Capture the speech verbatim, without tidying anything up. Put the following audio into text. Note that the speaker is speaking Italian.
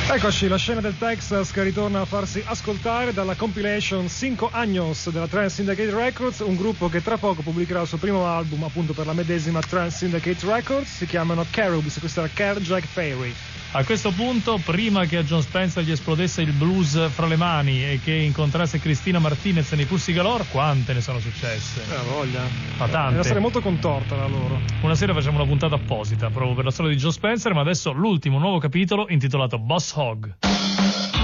Eccoci, la scena del Texas che ritorna a farsi ascoltare dalla compilation Cinco Años della Trance Syndicate Records, un gruppo che tra poco pubblicherà il suo primo album appunto per la medesima Trance Syndicate Records. Si chiamano Cherubs, questa era Care Jack Fairy. A questo punto, prima che a John Spencer gli esplodesse il blues fra le mani e che incontrasse Cristina Martinez nei Pussy Galore, quante ne sono successe? Eh, voglia. Ma tante. Deve essere molto contorta la loro. Una sera facciamo una puntata apposita proprio per la storia di John Spencer, ma adesso l'ultimo nuovo capitolo intitolato Boss Hog.